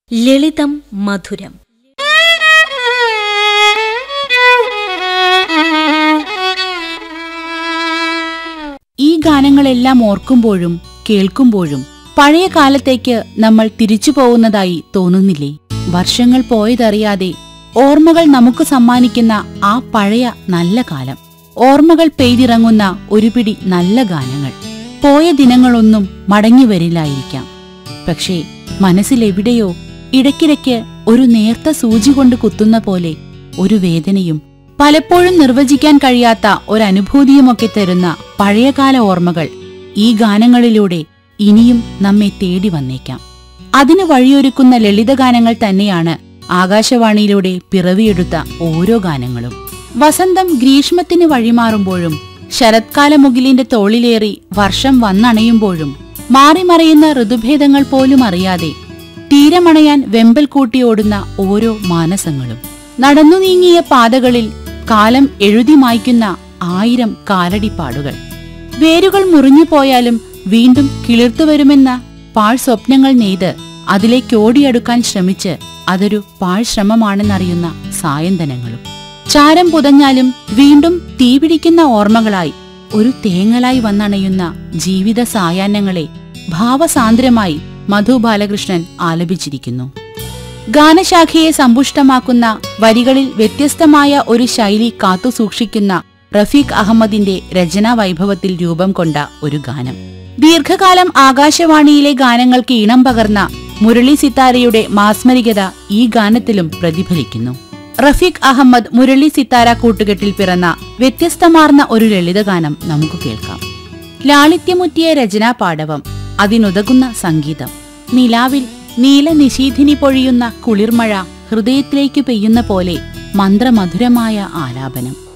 ലളിതം മധുരം. ഈ ഗാനങ്ങളെല്ലാം ഓർക്കുമ്പോഴും കേൾക്കുമ്പോഴും പഴയ കാലത്തേക്ക് നമ്മൾ തിരിച്ചു പോകുന്നതായി തോന്നുന്നില്ലേ? വർഷങ്ങൾ പോയതറിയാതെ ഓർമ്മകൾ നമുക്ക് സമ്മാനിക്കുന്ന ആ പഴയ നല്ല കാലം, ഓർമ്മകൾ പെയ്തിറങ്ങുന്ന ഒരു പിടി നല്ല ഗാനങ്ങൾ. പോയ ദിനങ്ങളൊന്നും മടങ്ങി വരില്ലായിരിക്കാം, പക്ഷേ മനസ്സിലെവിടെയോ ഇടയ്ക്കിടയ്ക്ക് ഒരു നേർത്ത സൂചി കൊണ്ട് കുത്തുന്ന പോലെ ഒരു വേദനയും പലപ്പോഴും നിർവചിക്കാൻ കഴിയാത്ത ഒരനുഭൂതിയുമൊക്കെ തരുന്ന പഴയകാല ഓർമ്മകൾ ഈ ഗാനങ്ങളിലൂടെ ഇനിയും നമ്മെ തേടി വന്നേക്കാം. അതിനു വഴിയൊരുക്കുന്ന ലളിതഗാനങ്ങൾ തന്നെയാണ് ആകാശവാണിയിലൂടെ പിറവിയെടുത്ത ഓരോ ഗാനങ്ങളും. വസന്തം ഗ്രീഷ്മത്തിന് വഴിമാറുമ്പോഴും ശരത്കാലമുകിലിന്റെ തോളിലേറി വർഷം വന്നണയുമ്പോഴും മാറിമറയുന്ന ഋതുഭേദങ്ങൾ പോലും അറിയാതെ തീരമണയാൻ വെമ്പൽ കൂട്ടിയോടുന്ന ഓരോ മാനസങ്ങളും, നടന്നു നീങ്ങിയ പാതകളിൽ കാലം എഴുതി മായ്ക്കുന്ന 1000 കാലടിപ്പാടുകൾ, വേരുകൾ മുറിഞ്ഞുപോയാലും വീണ്ടും കിളിർത്തുവരുമെന്ന പാഴ് സ്വപ്നങ്ങൾ നെയ്ത് അതിലേക്കോടിയടുക്കാൻ ശ്രമിച്ച് അതൊരു പാഴ് ശ്രമമാണെന്നറിയുന്ന സായന്തനങ്ങളും, ചാരം പുതഞ്ഞാലും വീണ്ടും തീപിടിക്കുന്ന ഓർമ്മകളായി ഒരു തേങ്ങലായി വന്നണയുന്ന ജീവിത സായാഹ്നങ്ങളെ ഭാവസാന്ദ്രമായി മധു ബാലകൃഷ്ണൻ ആലപിച്ചിരിക്കുന്നു. ഗാനശാഖയെ സമ്പുഷ്ടമാക്കുന്ന വരികളിൽ വ്യത്യസ്തമായ ഒരു ശൈലി കാത്തുസൂക്ഷിക്കുന്ന റഫീഖ് അഹമ്മദിന്റെ രചനാ വൈഭവത്തിൽ രൂപം കൊണ്ട ഒരു ഗാനം. ദീർഘകാലം ആകാശവാണിയിലെ ഗാനങ്ങൾക്ക് ഈണം പകർന്ന മുരളി സിത്താരയുടെ മാസ്മരികത ഈ ഗാനത്തിലും പ്രതിഫലിക്കുന്നു. റഫീഖ് അഹമ്മദ് മുരളി സിത്താര കൂട്ടുകെട്ടിൽ പിറന്ന വ്യത്യസ്തമാർന്ന ഒരു ലളിതഗാനം നമുക്ക് കേൾക്കാം. ലാളിത്യമുറ്റിയ രചനാ പാടവം, അതിനുതകുന്ന സംഗീതം, നിലാവിൽ നീലനിശീഥിനി പൊഴിയുന്ന കുളിർമഴ, ഹൃദയത്തിലേക്കു പെയ്യുന്ന പോലെ മന്ത്രമധുരമായ ആലാപനം.